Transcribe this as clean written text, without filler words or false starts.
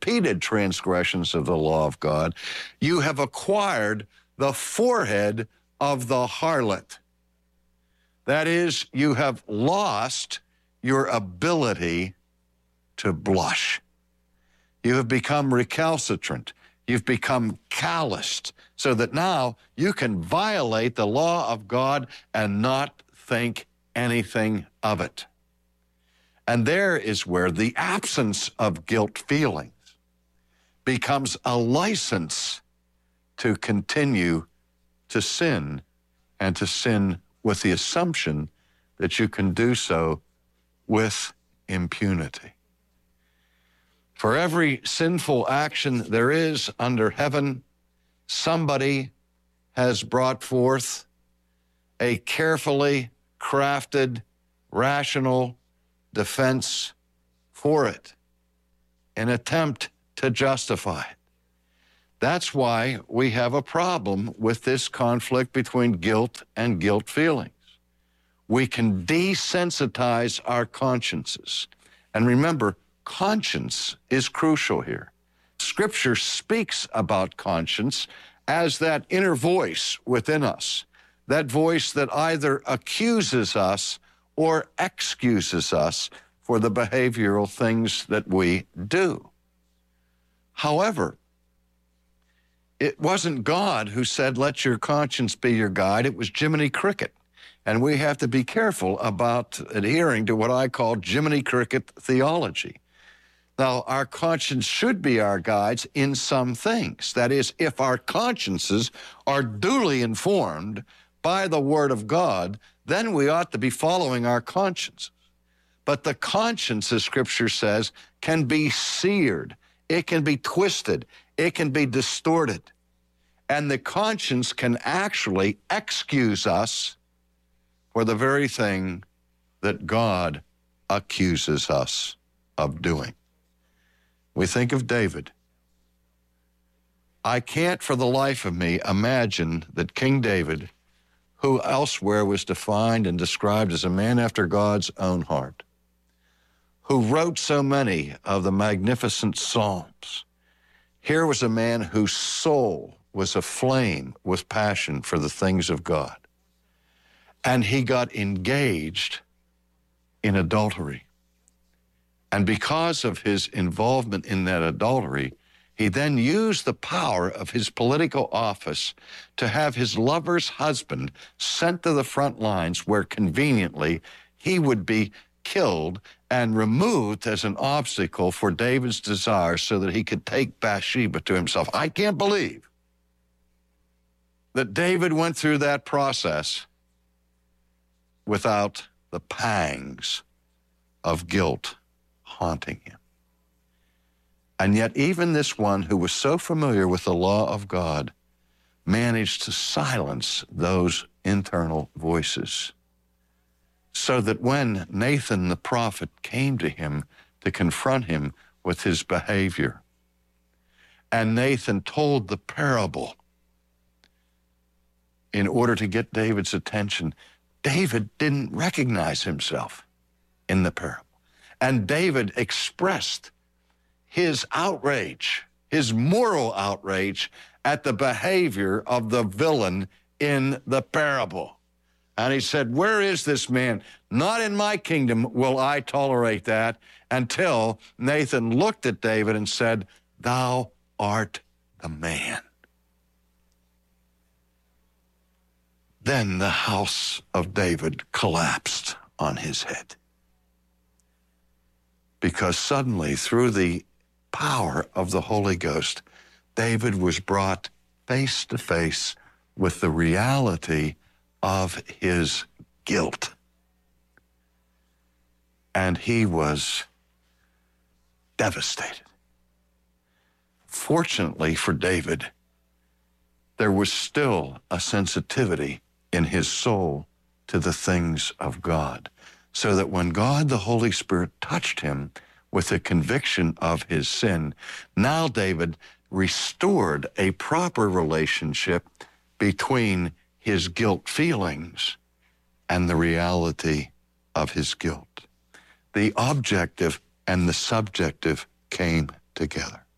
repeated transgressions of the law of God, you have acquired the forehead of the harlot. That is, you have lost your ability to blush. You have become recalcitrant. You've become calloused, so that now you can violate the law of God and not think anything of it. And there is where the absence of guilt feelings becomes a license to continue to sin, and to sin with the assumption that you can do so with impunity. For every sinful action there is under heaven, somebody has brought forth a carefully crafted, rational defense for it, an attempt to justify it. That's why we have a problem with this conflict between guilt and guilt feelings. We can desensitize our consciences. And remember, conscience is crucial here. Scripture speaks about conscience as that inner voice within us, that voice that either accuses us or excuses us for the behavioral things that we do. However, it wasn't God who said, let your conscience be your guide. It was Jiminy Cricket. And we have to be careful about adhering to what I call Jiminy Cricket theology. Now, our conscience should be our guides in some things. That is, if our consciences are duly informed by the Word of God, then we ought to be following our consciences. But the conscience, as Scripture says, can be seared. It can be twisted. It can be distorted. And the conscience can actually excuse us for the very thing that God accuses us of doing. We think of David. I can't for the life of me imagine that King David, who elsewhere was defined and described as a man after God's own heart, who wrote so many of the magnificent Psalms, here was a man whose soul was aflame with passion for the things of God. And he got engaged in adultery. And because of his involvement in that adultery, he then used the power of his political office to have his lover's husband sent to the front lines where conveniently he would be killed and removed as an obstacle for David's desire so that he could take Bathsheba to himself. I can't believe that David went through that process without the pangs of guilt haunting him. And yet even this one who was so familiar with the law of God managed to silence those internal voices, so that when Nathan the prophet came to him to confront him with his behavior, and Nathan told the parable in order to get David's attention, David didn't recognize himself in the parable. And David expressed his outrage, his moral outrage at the behavior of the villain in the parable. And he said, where is this man? Not in my kingdom will I tolerate that, until Nathan looked at David and said, thou art the man. Then the house of David collapsed on his head. Because suddenly, through the power of the Holy Ghost, David was brought face to face with the reality of his guilt. And he was devastated. Fortunately for David, there was still a sensitivity in his soul to the things of God, so that when God, the Holy Spirit, touched him with the conviction of his sin, now David restored a proper relationship between his guilt feelings and the reality of his guilt. The objective and the subjective came together.